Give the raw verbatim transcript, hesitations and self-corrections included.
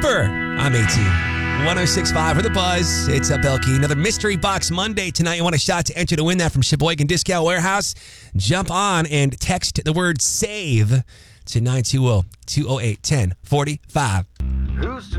Cooper. I'm eighteen. one oh six point five for The Buzz. It's up, Elkie. Another Mystery Box Monday tonight. You want a shot to enter to win that from Sheboygan Discount Warehouse? Jump on and text the word SAVE to nine two zero, two zero eight, one zero four five. Who's